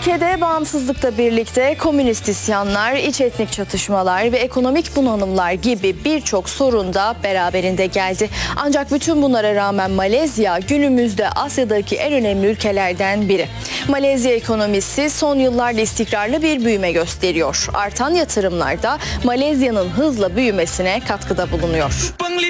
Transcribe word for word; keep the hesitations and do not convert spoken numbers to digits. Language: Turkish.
Ülkede bağımsızlıkla birlikte komünist isyanlar, iç etnik çatışmalar ve ekonomik bunalımlar gibi birçok sorun da beraberinde geldi. Ancak bütün bunlara rağmen Malezya günümüzde Asya'daki en önemli ülkelerden biri. Malezya ekonomisi son yıllarda istikrarlı bir büyüme gösteriyor. Artan yatırımlar da Malezya'nın hızla büyümesine katkıda bulunuyor.